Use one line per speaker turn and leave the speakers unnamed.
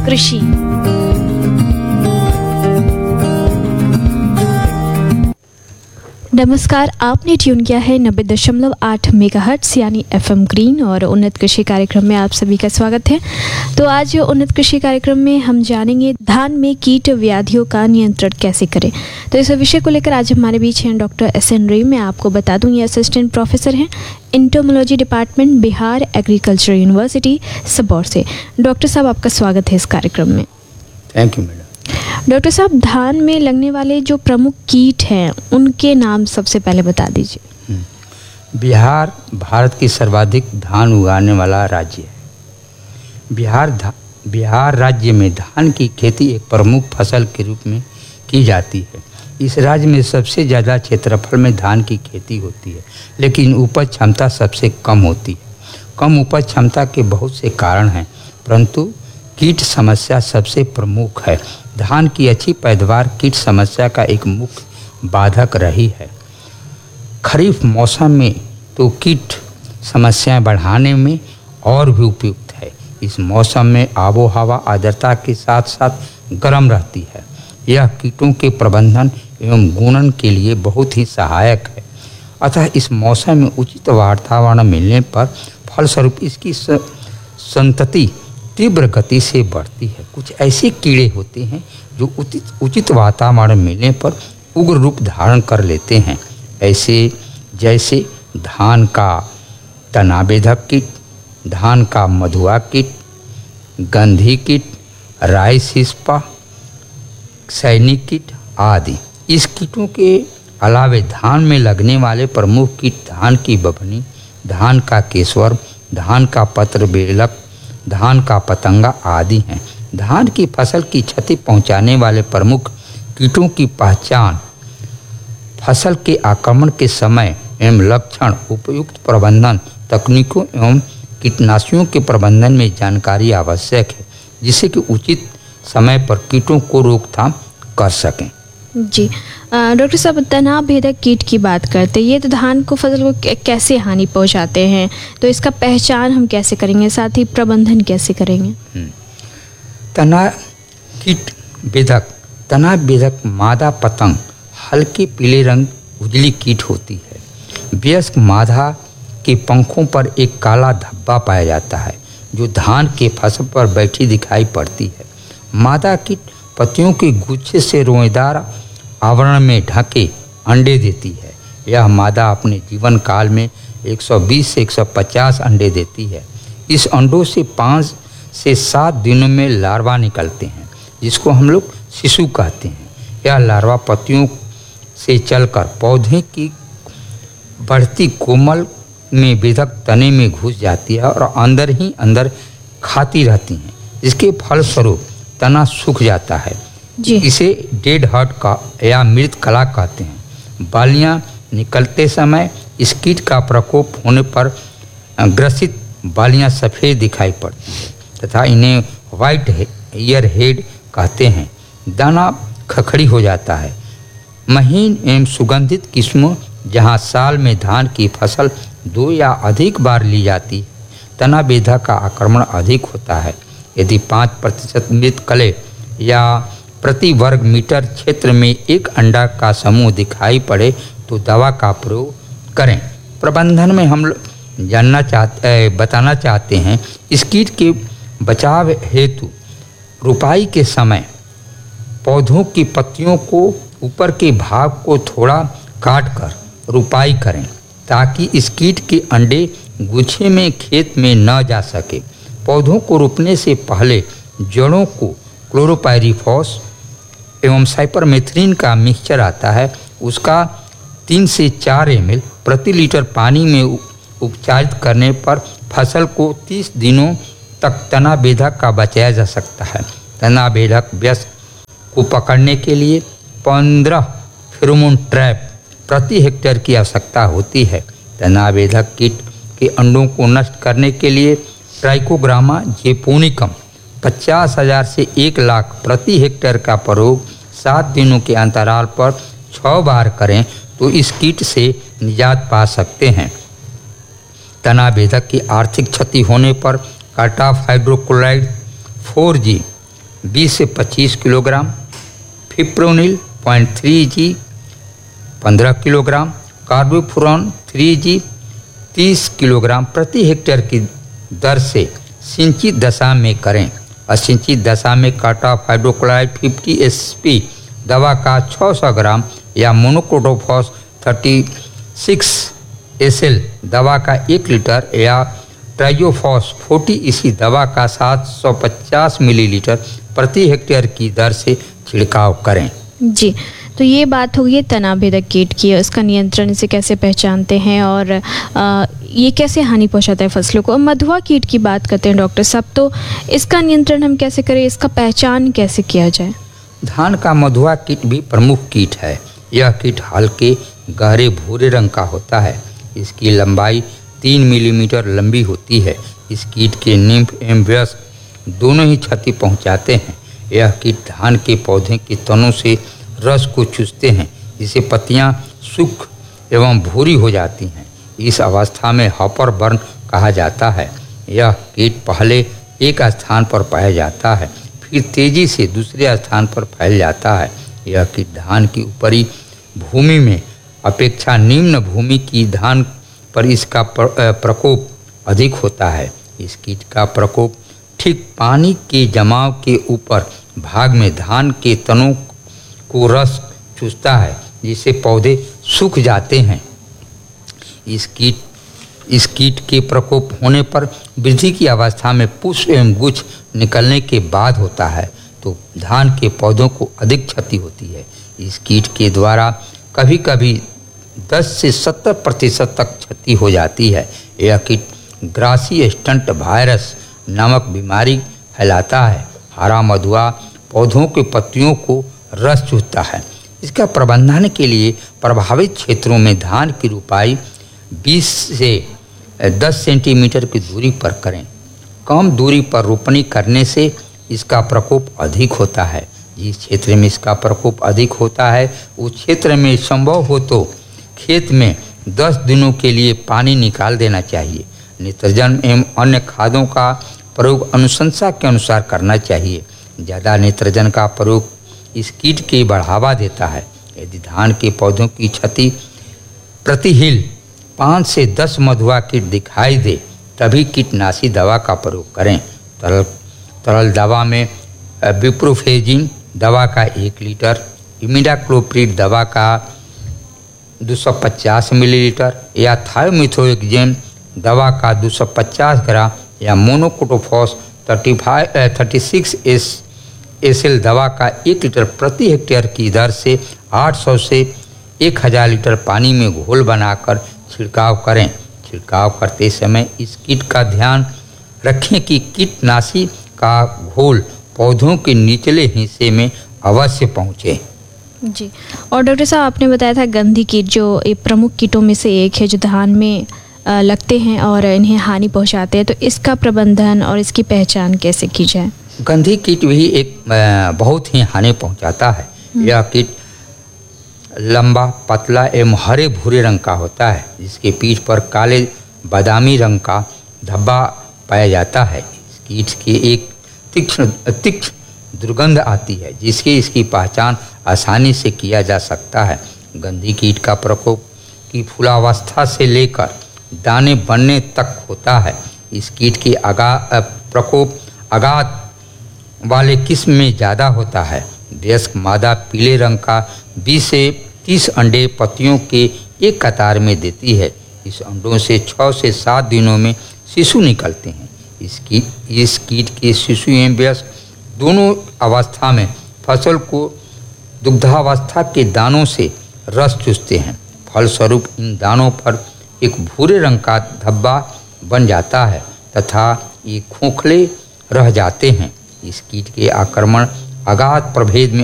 कृषि। नमस्कार, आपने ट्यून किया है 90.8 मेगाहर्ट्ज यानी FM ग्रीन और उन्नत कृषि कार्यक्रम में आप सभी का स्वागत है। तो आज उन्नत कृषि कार्यक्रम में हम जानेंगे धान में कीट व्याधियों का नियंत्रण कैसे करें। तो इस विषय को लेकर आज हमारे बीच हैं डॉक्टर SN रे। मैं आपको बता दूं, ये असिस्टेंट प्रोफेसर हैं entomology department, Bihar agriculture university Sabour से। डॉक्टर साहब, आपका स्वागत है इस कार्यक्रम में।
Thank you madam.
डॉक्टर साहब, धान में लगने वाले जो प्रमुख कीट हैं उनके नाम सबसे पहले बता दीजिए।
बिहार भारत की सर्वाधिक धान उगाने वाला राज्य है। बिहार राज्य में धान की खेती एक प्रमुख फसल के रूप में की जाती है। इस राज्य में सबसे ज़्यादा क्षेत्रफल में धान की खेती होती है, लेकिन उपज क्षमता सबसे कम होती है। कम उपज क्षमता के बहुत से कारण हैं, परंतु कीट समस्या सबसे प्रमुख है। धान की अच्छी पैदावार कीट समस्या का एक मुख्य बाधक रही है। खरीफ मौसम में तो कीट समस्याएं बढ़ाने में और भी उपयुक्त है। इस मौसम में आबो हवा आर्द्रता के साथ साथ गर्म रहती है। यह कीटों के प्रबंधन एवं गुणन के लिए बहुत ही सहायक है। अतः इस मौसम में उचित वातावरण मिलने पर फलस्वरूप इसकी संतति तीव्र गति से बढ़ती है। कुछ ऐसे कीड़े होते हैं जो उचित वातावरण मिलने पर उग्र रूप धारण कर लेते हैं, ऐसे जैसे धान का तनाबेधक कीट, धान का मधुआ कीट, गंधी कीट, राई सिस्पा, सैनिक कीट आदि। इस कीटों के अलावे धान में लगने वाले प्रमुख कीट धान की बभनी, धान का केसवर, धान का पत्र बेलक, धान का पतंगा आदि हैं। धान की फसल की क्षति पहुंचाने वाले प्रमुख कीटों की पहचान, फसल के आक्रमण के समय एवं लक्षण, उपयुक्त प्रबंधन तकनीकों एवं कीटनाशियों के प्रबंधन में जानकारी आवश्यक है, जिससे कि उचित समय पर कीटों को रोकथाम कर सकें।
जी डॉक्टर साहब, तनाव भेदक कीट की बात करते हैं, ये तो धान को फसल को कैसे हानि पहुंचाते हैं, तो इसका पहचान हम कैसे करेंगे, साथ ही प्रबंधन कैसे करेंगे?
तनाव बेधक मादा पतंग हल्के पीले रंग उजली कीट होती है। वयस्क मादा के पंखों पर एक काला धब्बा पाया जाता है, जो धान के फसल पर बैठी दिखाई पड़ती है। मादा कीट पत्तियों के गुच्छे से रोएदार आवरण में ढके अंडे देती है। यह मादा अपने जीवन काल में 120 से 150 अंडे देती है। इस अंडों से 5 से 7 दिनों में लार्वा निकलते हैं, जिसको हम लोग शिशु कहते हैं। यह लार्वा पत्तियों से चलकर पौधे की बढ़ती कोमल में बेधक तने में घुस जाती है और अंदर ही अंदर खाती रहती हैं, जिसके फलस्वरूप तना सूख जाता है। इसे डेड हार्ट का या मृत कला कहते हैं। बालियां निकलते समय इस कीट का प्रकोप होने पर ग्रसित बालियां सफ़ेद दिखाई पड़ती है तथा इन्हें वाइट ईयर हेड कहते हैं। दाना खखड़ी हो जाता है। महीन एवं सुगंधित किस्मों, जहां साल में धान की फसल 2 या अधिक बार ली जाती है, तना बेधा का आक्रमण अधिक होता है। यदि 5% मृत कले या प्रति वर्ग मीटर क्षेत्र में एक अंडा का समूह दिखाई पड़े तो दवा का प्रयोग करें। प्रबंधन में हम बताना चाहते हैं, इस कीट के बचाव हेतु रुपाई के समय पौधों की पत्तियों को ऊपर के भाग को थोड़ा काट कर रुपाई करें, ताकि इस कीट के अंडे गुच्छे में खेत में न जा सके। पौधों को रोपने से पहले जड़ों को क्लोरोपाइरीफॉस एवं साइपरमेथ्रिन का मिक्सचर आता है, उसका 3 से 4 ml प्रति लीटर पानी में उपचारित करने पर फसल को 30 दिनों तक तना बेधक का बचाया जा सकता है। तना बेधक वयस्क को पकड़ने के लिए 15 फेरोमोन ट्रैप प्रति हेक्टेयर की आवश्यकता होती है। तना बेधक कीट के अंडों को नष्ट करने के लिए ट्राइकोग्रामा जेपोनिकम 50,000 से 1 लाख प्रति हेक्टेयर का प्रयोग 7 दिनों के अंतराल पर 6 बार करें तो इस कीट से निजात पा सकते हैं। तनाबेधक की आर्थिक क्षति होने पर कार्टाफ हाइड्रोक्लोराइड 4G 20 से 25 किलोग्राम, फिप्रोनिल 0.3 जी 15 किलोग्राम, कार्बोफ्यूरॉन 3 जी 30 किलोग्राम प्रति हेक्टेयर की दर से सिंचित दशा में करें। असिंचित दशा में कार्टाप हाइड्रोक्लोराइड 50 एसपी दवा का 600 ग्राम या मोनोक्रोटोफॉस 36 एसएल दवा का 1 लीटर या ट्राइजोफॉस 40 इसी दवा का 750 मिलीलीटर प्रति हेक्टेयर की दर से छिड़काव करें।
जी, तो ये बात होगी तना भेदक कीट की, उसका नियंत्रण इसे कैसे पहचानते हैं और ये कैसे हानि पहुंचाता है फसलों को। मधुआ कीट की बात करते हैं डॉक्टर साहब, तो इसका नियंत्रण हम कैसे करें, इसका पहचान कैसे किया जाए।
धान का मधुआ कीट भी प्रमुख कीट है। यह कीट हल्के गहरे भूरे रंग का होता है। इसकी लंबाई 3 मिलीमीटर लंबी होती है। इस कीट के निम्फ एवं वयस्क दोनों ही क्षति पहुंचाते हैं। यह कीट धान के पौधे के तनों से रस को चूसते हैं, जिससे पत्तियां सूख एवं भूरी हो जाती हैं। इस अवस्था में हॉपर बर्न कहा जाता है। यह कीट पहले एक स्थान पर पाया जाता है, फिर तेजी से दूसरे स्थान पर फैल जाता है। यह कीट धान की ऊपरी भूमि में अपेक्षा निम्न भूमि की धान पर इसका प्रकोप अधिक होता है। इस कीट का प्रकोप ठीक पानी के जमाव के ऊपर भाग में धान के तनों को रस चूसता है, जिससे पौधे सूख जाते हैं। इस कीट के प्रकोप होने पर वृद्धि की अवस्था में पुष्प एवं गुच्छ निकलने के बाद होता है, तो धान के पौधों को अधिक क्षति होती है। इस कीट के द्वारा कभी कभी 10 से 70% तक क्षति हो जाती है। यह कीट ग्रासी स्टंट वायरस नामक बीमारी फैलाता है। हरा मधुआ पौधों के पत्तियों को रस चूसता है। इसका प्रबंधन के लिए प्रभावित क्षेत्रों में धान की रोपाई 20 से 10 सेंटीमीटर की दूरी पर करें। कम दूरी पर रोपनी करने से इसका प्रकोप अधिक होता है। जिस क्षेत्र में इसका प्रकोप अधिक होता है उस क्षेत्र में संभव हो तो खेत में 10 दिनों के लिए पानी निकाल देना चाहिए। नित्रजन एवं अन्य खादों का प्रयोग अनुशंसा के अनुसार करना चाहिए। ज़्यादा नित्रजन का प्रयोग इस कीट के बढ़ावा देता है। यदि धान के पौधों की क्षति प्रति हिल 5 से 10 मधुआ कीट दिखाई दे तभी कीटनाशी दवा का प्रयोग करें। तरल दवा में विप्रोफेजिन दवा का 1 लीटर, इमिडाक्लोप्रिड दवा का 250 मिलीलीटर या थायोमिथोएक्जेम दवा का 250 ग्राम या मोनोक्रोटोफॉस 36 एसएल दवा का 1 लीटर प्रति हेक्टेयर की दर से 800 से 1000 लीटर पानी में घोल बनाकर छिड़काव करें। छिड़काव करते समय इस कीट का ध्यान रखें कि कीटनाशी का घोल पौधों के निचले हिस्से में अवश्य पहुँचे।
जी, और डॉक्टर साहब आपने बताया था गंधी कीट जो एक प्रमुख कीटों में से एक है जो धान में लगते हैं और इन्हें हानि पहुंचाते हैं, तो इसका प्रबंधन और इसकी पहचान कैसे की जाए।
गंधी कीट भी एक बहुत ही हानि पहुंचाता है। यह कीट लंबा, पतला एवं हरे भूरे रंग का होता है, जिसके पीठ पर काले बादामी रंग का धब्बा पाया जाता है। इस कीट की एक तीक्ष्ण दुर्गंध आती है, जिसकी इसकी पहचान आसानी से किया जा सकता है। गंधी कीट का प्रकोप की फूलावस्था से लेकर दाने बनने तक होता है। इस कीट की प्रकोप आगात वाले किस्म में ज़्यादा होता है। वयस्क मादा पीले रंग का 20 से 30 अंडे पत्तियों के एक कतार में देती है। इस अंडों से 6 से 7 दिनों में शिशु निकलते हैं। इस कीट के शिशु एवं वयस्क दोनों अवस्था में फसल को दुग्धावस्था के दानों से रस चूसते हैं। फलस्वरूप इन दानों पर एक भूरे रंग का धब्बा बन जाता है तथा ये खोखले रह जाते हैं। इस कीट के आक्रमण अगाध प्रभेद में